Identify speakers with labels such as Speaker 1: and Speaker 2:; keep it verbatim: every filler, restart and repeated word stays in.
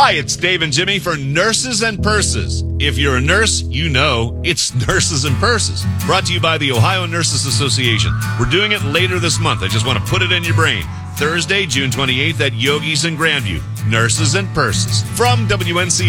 Speaker 1: Hi, it's Dave and Jimmy for Nurses and Purses. If you're a nurse, you know it's Nurses and Purses. Brought to you by the Ohio Nurses Association. We're doing it later this month. I just want to put it in your brain. Thursday, June twenty-eighth at Yogi's in Grandview. Nurses and Purses. From W N C